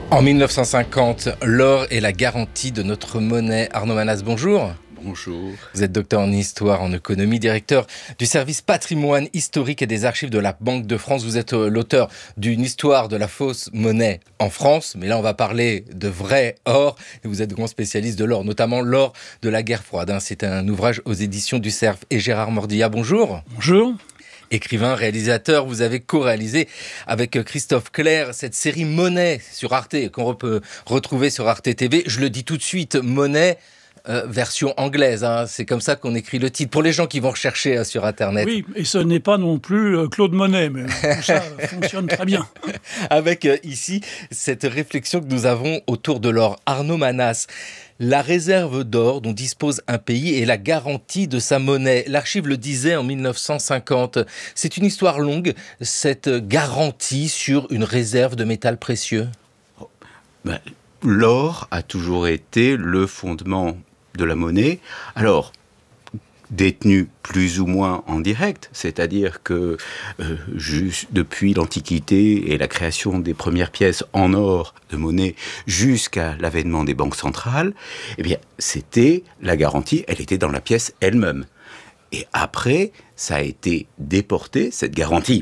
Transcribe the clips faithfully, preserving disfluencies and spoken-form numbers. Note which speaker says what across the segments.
Speaker 1: En mille neuf cent cinquante, l'or est la garantie de notre monnaie. Arnaud Manas, bonjour.
Speaker 2: Bonjour.
Speaker 1: Vous êtes docteur en histoire, en économie, directeur du service patrimoine historique et des archives de la Banque de France. Vous êtes l'auteur d'une histoire de la fausse monnaie en France, mais là on va parler de vrai or. Et vous êtes grand spécialiste de l'or, notamment l'or de la guerre froide. C'est un ouvrage aux éditions du Cerf. Et Gérard Mordillat, bonjour.
Speaker 3: Bonjour.
Speaker 1: Écrivain, réalisateur, vous avez co-réalisé avec Christophe Clair cette série Monnaie sur Arte, qu'on peut retrouver sur Arte T V. Je le dis tout de suite, Monnaie, euh, version anglaise, hein. C'est comme ça qu'on écrit le titre, pour les gens qui vont rechercher euh, sur Internet.
Speaker 3: Oui, et ce n'est pas non plus euh, Claude Monet, mais tout ça fonctionne très bien.
Speaker 1: Avec euh, ici, cette réflexion que nous avons autour de l'or. Arnaud Manas, la réserve d'or dont dispose un pays est la garantie de sa monnaie. L'archive le disait en mille neuf cent cinquante. C'est une histoire longue, cette garantie sur une réserve de métal précieux.
Speaker 2: Oh, ben, l'or a toujours été le fondement de la monnaie. Alors, détenu plus ou moins en direct, c'est-à-dire que euh, juste depuis l'Antiquité et la création des premières pièces en or de monnaie jusqu'à l'avènement des banques centrales, eh bien, c'était la garantie, elle était dans la pièce elle-même. Et après, ça a été déporté, cette garantie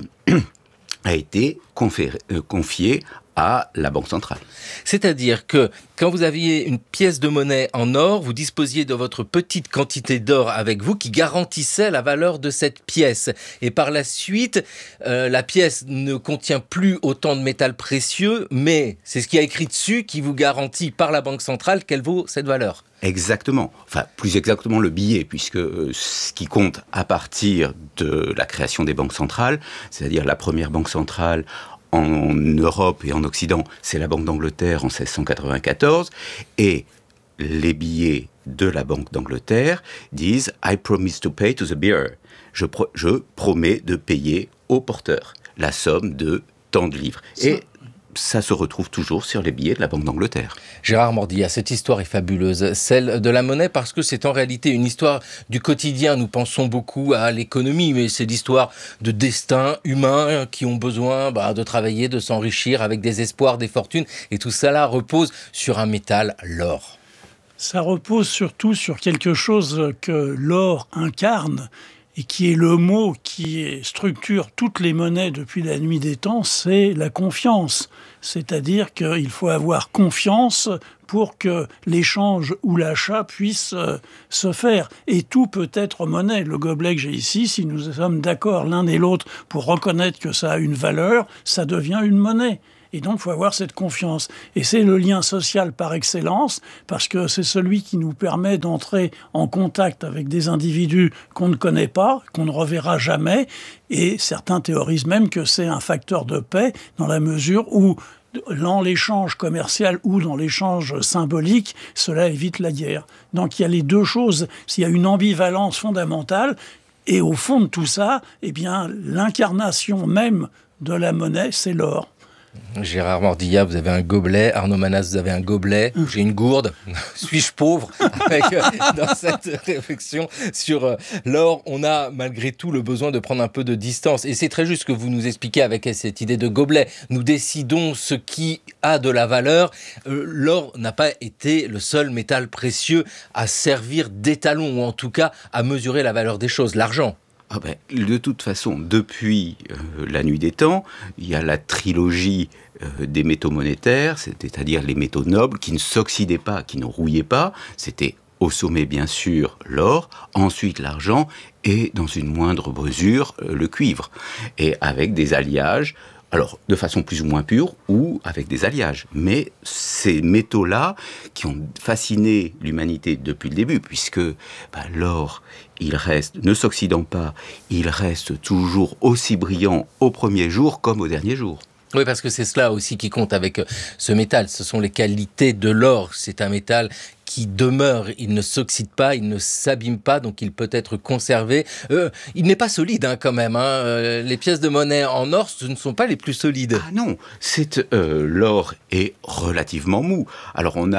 Speaker 2: a été conféré, euh, confiée à la Banque centrale.
Speaker 1: C'est-à-dire que quand vous aviez une pièce de monnaie en or, vous disposiez de votre petite quantité d'or avec vous qui garantissait la valeur de cette pièce. Et par la suite, euh, la pièce ne contient plus autant de métal précieux, mais c'est ce qui est écrit dessus qui vous garantit par la Banque centrale qu'elle vaut cette valeur.
Speaker 2: Exactement. Enfin, plus exactement le billet, puisque euh, ce qui compte à partir de la création des banques centrales, c'est-à-dire la première banque centrale en Europe et en Occident, c'est la Banque d'Angleterre en seize cent quatre-vingt-quatorze, et les billets de la Banque d'Angleterre disent « I promise to pay to the bearer ». Je, pro- je promets de payer au porteur la somme de tant de livres. Ça. Et ça se retrouve toujours sur les billets de la Banque d'Angleterre.
Speaker 1: Gérard Mordillat, cette histoire est fabuleuse, celle de la monnaie, parce que c'est en réalité une histoire du quotidien. Nous pensons beaucoup à l'économie, mais c'est l'histoire de destins humains qui ont besoin bah, de travailler, de s'enrichir avec des espoirs, des fortunes, et tout cela repose sur un métal, l'or.
Speaker 3: Ça repose surtout sur quelque chose que l'or incarne, et qui est le mot qui structure toutes les monnaies depuis la nuit des temps, c'est la confiance. C'est-à-dire qu'il faut avoir confiance pour que l'échange ou l'achat puisse euh, se faire. Et tout peut être monnaie. Le gobelet que j'ai ici, si nous sommes d'accord l'un et l'autre pour reconnaître que ça a une valeur, ça devient une monnaie. Et donc, il faut avoir cette confiance. Et c'est le lien social par excellence, parce que c'est celui qui nous permet d'entrer en contact avec des individus qu'on ne connaît pas, qu'on ne reverra jamais. Et certains théorisent même que c'est un facteur de paix, dans la mesure où, dans l'échange commercial ou dans l'échange symbolique, cela évite la guerre. Donc, il y a les deux choses. S'il y a une ambivalence fondamentale, et au fond de tout ça, eh bien, l'incarnation même de la monnaie, c'est l'or.
Speaker 1: Gérard Mordillat, vous avez un gobelet. Arnaud Manas, vous avez un gobelet. J'ai une gourde. Suis-je pauvre? Avec, euh, dans cette réflexion sur euh, l'or, on a malgré tout le besoin de prendre un peu de distance. Et c'est très juste ce que vous nous expliquez avec cette idée de gobelet. Nous décidons ce qui a de la valeur. Euh, l'or n'a pas été le seul métal précieux à servir d'étalon, ou en tout cas à mesurer la valeur des choses. L'argent.
Speaker 2: Ah ben, de toute façon, depuis euh, la nuit des temps, il y a la trilogie euh, des métaux monétaires, c'est-à-dire les métaux nobles qui ne s'oxydaient pas, qui ne rouillaient pas. C'était au sommet, bien sûr, l'or, ensuite l'argent et, dans une moindre mesure, euh, le cuivre. Et avec des alliages, alors de façon plus ou moins pure ou avec des alliages. Mais ces métaux-là qui ont fasciné l'humanité depuis le début, puisque ben, l'or, il reste, ne s'oxydant pas, il reste toujours aussi brillant au premier jour comme au dernier jour.
Speaker 1: Oui, parce que c'est cela aussi qui compte avec ce métal. Ce sont les qualités de l'or. C'est un métal qui demeure, il ne s'oxyde pas, il ne s'abîme pas, donc il peut être conservé. Euh, il n'est pas solide hein, quand même. Hein. Euh, les pièces de monnaie en or, ce ne sont pas les plus solides.
Speaker 2: Ah non, c'est, euh, l'or est relativement mou. Alors on a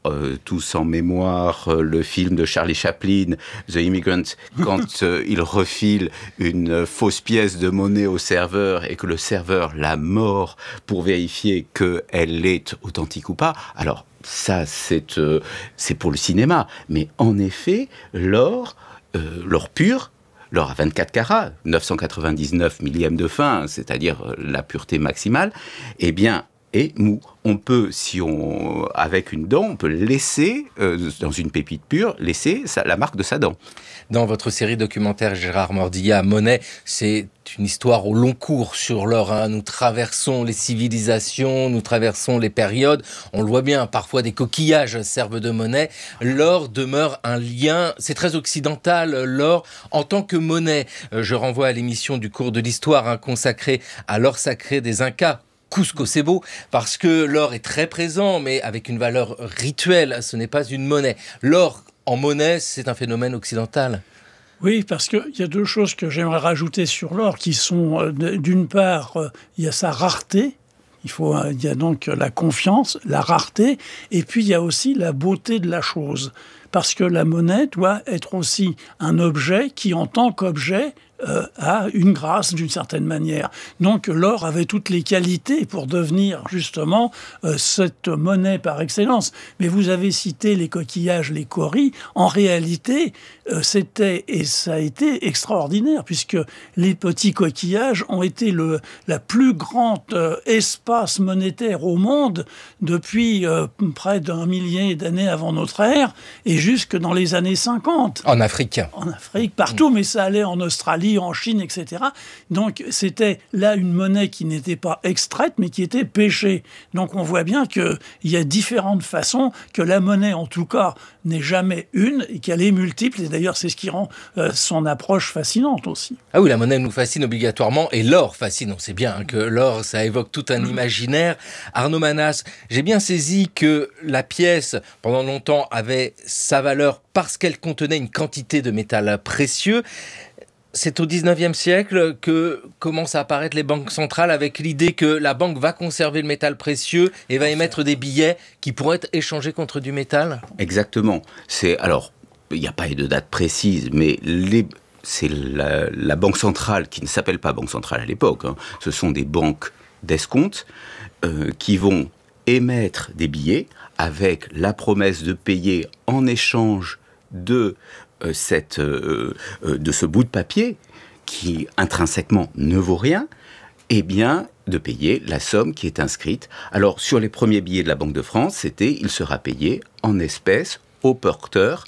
Speaker 2: euh, tous en mémoire euh, le film de Charlie Chaplin, The Immigrant, quand euh, il refile une fausse pièce de monnaie au serveur et que le serveur la mord pour vérifier qu'elle est authentique ou pas. Alors, ça, c'est, euh, c'est pour le cinéma. Mais en effet, l'or, euh, l'or pur, l'or à vingt-quatre carats, neuf cent quatre-vingt-dix-neuf millièmes de fin, c'est-à-dire la pureté maximale, eh bien, est mou. On peut, si on, avec une dent, on peut laisser, euh, dans une pépite pure, laisser sa, la marque de sa dent.
Speaker 1: Dans votre série documentaire Gérard Mordillat, Monet, c'est une histoire au long cours sur l'or. Hein. Nous traversons les civilisations, nous traversons les périodes. On le voit bien, parfois des coquillages servent de monnaie. L'or demeure un lien, c'est très occidental, l'or en tant que monnaie. Euh, je renvoie à l'émission du cours de l'histoire hein, consacrée à l'or sacré des Incas. Cusco, c'est beau, parce que l'or est très présent, mais avec une valeur rituelle, ce n'est pas une monnaie. L'or en monnaie, c'est un phénomène occidental.
Speaker 3: Oui, parce qu'il y a deux choses que j'aimerais rajouter sur l'or, qui sont, euh, d'une part, euh, il y a sa rareté, il, faut, euh, il y a donc la confiance, la rareté, et puis il y a aussi la beauté de la chose. Parce que la monnaie doit être aussi un objet qui, en tant qu'objet, Euh, a une grâce d'une certaine manière. Donc l'or avait toutes les qualités pour devenir justement euh, cette monnaie par excellence. Mais vous avez cité les coquillages, les cauris. En réalité, euh, c'était, et ça a été extraordinaire, puisque les petits coquillages ont été le la plus grande euh, espace monétaire au monde depuis euh, près d'un millier d'années avant notre ère, et jusque dans les années cinquante.
Speaker 1: En Afrique.
Speaker 3: En Afrique, partout, mais ça allait en Australie, en Chine, et cetera. Donc c'était là une monnaie qui n'était pas extraite, mais qui était pêchée. Donc on voit bien qu'il y a différentes façons, que la monnaie en tout cas n'est jamais une, et qu'elle est multiple, et d'ailleurs c'est ce qui rend euh, son approche fascinante aussi.
Speaker 1: Ah oui, la monnaie nous fascine obligatoirement, et l'or fascine, on sait bien hein, que l'or, ça évoque tout un imaginaire. Arnaud Manas, j'ai bien saisi que la pièce, pendant longtemps, avait sa valeur parce qu'elle contenait une quantité de métal précieux. C'est au dix-neuvième siècle que commencent à apparaître les banques centrales avec l'idée que la banque va conserver le métal précieux et va émettre des billets qui pourraient être échangés contre du métal.
Speaker 2: Exactement. C'est, alors, il n'y a pas de date précise, mais les, c'est la, la banque centrale, qui ne s'appelle pas banque centrale à l'époque, hein, ce sont des banques d'escompte euh, qui vont émettre des billets avec la promesse de payer en échange de Euh, cette, euh, euh, de ce bout de papier qui intrinsèquement ne vaut rien, eh bien de payer la somme qui est inscrite. Alors sur les premiers billets de la Banque de France, c'était il sera payé en espèces au porteur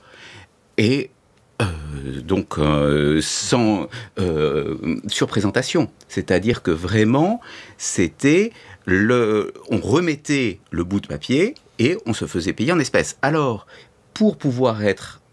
Speaker 2: et euh, donc euh, sans euh, surprésentation. C'est-à-dire que vraiment c'était le, on remettait le bout de papier et on se faisait payer en espèces. Alors pour pouvoir être